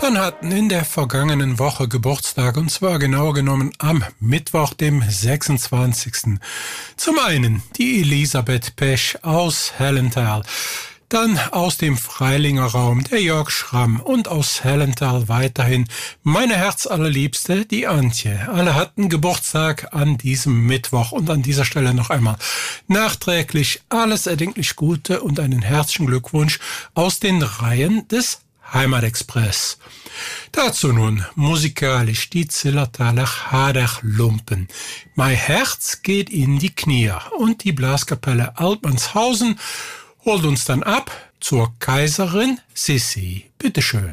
Nachbarn hatten in der vergangenen Woche Geburtstag, und zwar genauer genommen am Mittwoch, dem 26. Zum einen die Elisabeth Pech aus Hellenthal, dann aus dem Freilinger Raum der Jörg Schramm und aus Hellenthal weiterhin meine Herzallerliebste, die Antje. Alle hatten Geburtstag an diesem Mittwoch und an dieser Stelle noch einmal nachträglich alles erdenklich Gute und einen herzlichen Glückwunsch aus den Reihen des Heimatexpress. Dazu nun musikalisch die Zillertaler Haderlumpen. Mein Herz geht in die Knie und die Blaskapelle Altmannshausen holt uns dann ab zur Kaiserin Sissi. Bitteschön.